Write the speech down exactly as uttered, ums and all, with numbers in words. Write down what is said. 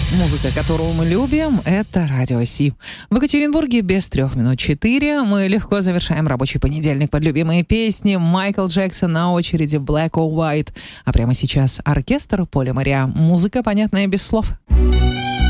Музыка, которую мы любим, это Радио Си. В Екатеринбурге без трех минут четыре. Мы легко завершаем рабочий понедельник под любимые песни. Майкл Джексон на очереди, Black or White. А прямо сейчас оркестр Поля Мориа. Музыка, понятная без слов.